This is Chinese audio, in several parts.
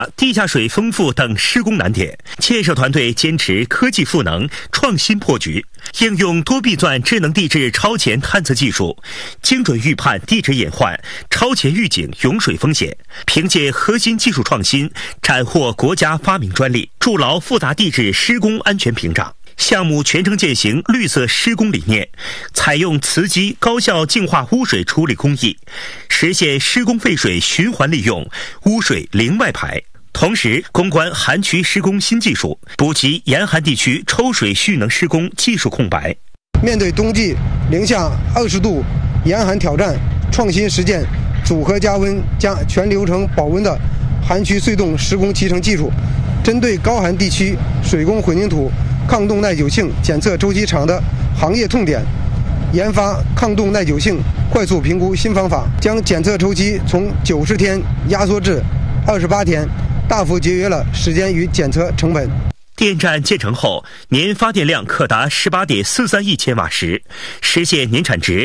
地下水丰富等施工难点，建设团队坚持科技赋能、创新破局，应用多臂钻智能地质超前探测技术，精准预判地质隐患，超前预警涌水风险。凭借核心技术创新，斩获国家发明专利，筑牢复杂地质施工安全屏障。项目全程践行绿色施工理念，采用磁机高效净化污水处理工艺，实现施工废水循环利用，污水零外排。同时攻关寒区施工新技术，补齐严寒地区抽水蓄能施工技术空白。 面对冬季零下20度严寒挑战，创新实践组合加温加全流程保温的寒区隧洞施工集成技术，针对高寒地区水工混凝土抗冻耐久性检测周期长的行业痛点，研发抗冻耐久性快速评估新方法，将检测周期从90天压缩至28天，大幅节约了时间与检测成本。 电站建成后，年发电量可达18.43亿千瓦时，实现年产值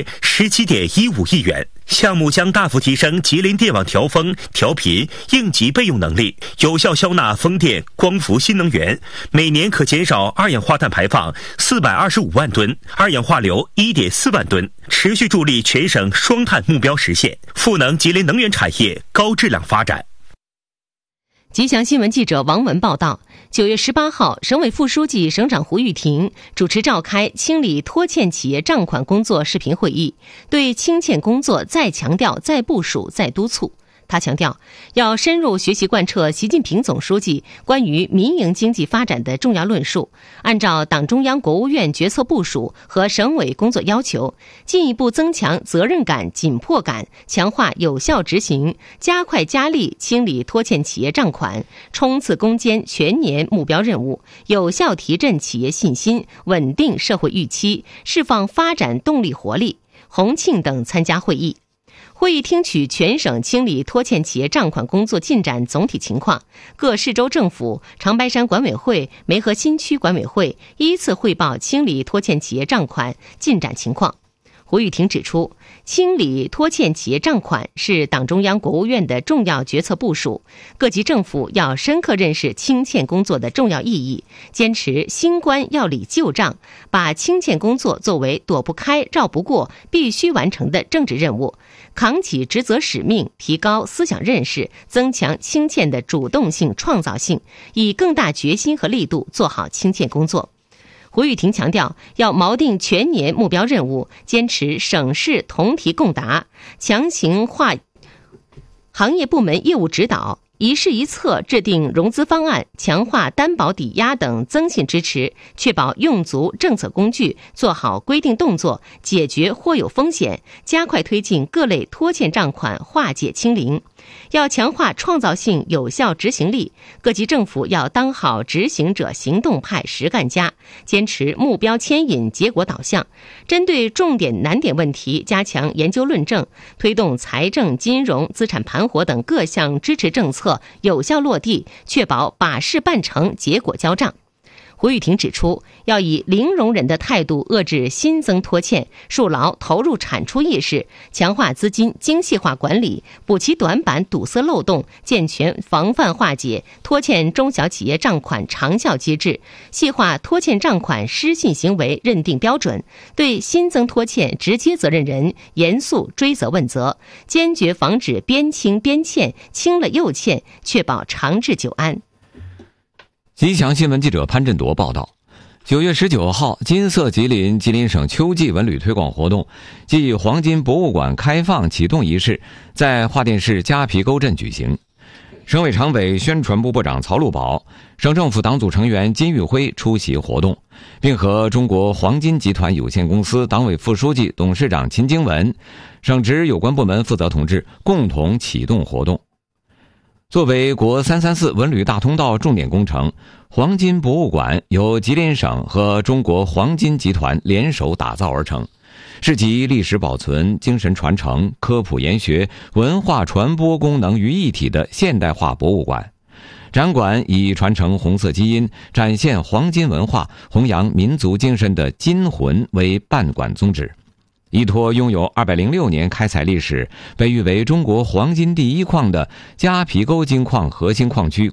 17.15亿元。项目将大幅提升吉林电网调峰、调频、应急备用能力，有效消纳风电、光伏新能源，每年可减少二氧化碳排放425万吨，二氧化硫1.4万吨，持续助力全省双碳目标实现，赋能吉林能源产业高质量发展。 吉祥新闻记者王文报道，9月18号，省委副书记、省长胡玉婷主持召开清理拖欠企业账款工作视频会议，对清欠工作再强调、再部署、再督促。他强调，要深入学习贯彻习近平总书记关于民营经济发展的重要论述，按照党中央、国务院决策部署和省委工作要求，进一步增强责任感、紧迫感，强化有效执行，加快加力清理拖欠企业账款，冲刺攻坚全年目标任务，有效提振企业信心，稳定社会预期，释放发展动力活力。洪庆等参加会议。会议听取全省清理拖欠企业账款工作进展总体情况，各市州政府、长白山管委会、梅河新区管委会依次汇报清理拖欠企业账款进展情况。胡玉婷指出，清理拖欠企业账款是党中央、国务院的重要决策部署，各级政府要深刻认识清欠工作的重要意义，坚持新关要理旧账，把清欠工作作为躲不开、绕不过、必须完成的政治任务，扛起职责使命，提高思想认识，增强清欠的主动性、创造性，以更大决心和力度做好清欠工作。胡玉婷强调，要锚定全年目标任务，坚持省市同题共答，强行化行业部门业务指导，一事一策制定融资方案，强化担保抵押等增信支持，确保用足政策工具，做好规定动作，解决或有风险，加快推进各类拖欠账款化解清零。要强化创造性有效执行力，各级政府要当好执行者、行动派、实干家，坚持目标牵引、结果导向，针对重点难点问题加强研究论证，推动财政、金融、资产盘活等各项支持政策有效落地，确保把事办成、结果交账。胡玉婷指出，要以零容忍的态度遏制新增拖欠，树牢投入产出意识，强化资金精细化管理，补齐短板、堵塞漏洞，健全防范化解拖欠中小企业账款长效机制，细化拖欠账款失信行为认定标准，对新增拖欠直接责任人严肃追责问责，坚决防止边清边欠，清了又欠，确保长治久安。 吉祥新闻记者潘振铎报道，9月19号，金色吉林吉林省秋季文旅推广活动暨黄金博物馆开放启动仪式在华甸市夹皮沟镇举行。省委常委、宣传部部长曹路宝、省政府党组成员金玉辉出席活动，并和中国黄金集团有限公司党委副书记、董事长秦经文、省直有关部门负责同志共同启动活动。作为国334文旅大通道重点工程，黄金博物馆由吉林省和中国黄金集团联手打造而成，是集历史保存、精神传承、科普研学、文化传播功能于一体的现代化博物馆。展馆以传承红色基因、展现黄金文化、弘扬民族精神的金魂为办馆宗旨。依托拥有206年开采历史，被誉为中国黄金第一矿的夹皮沟金矿核心矿区